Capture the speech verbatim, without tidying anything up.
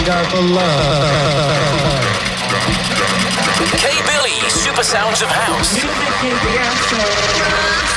God for love. K Billy, Super Sounds of House.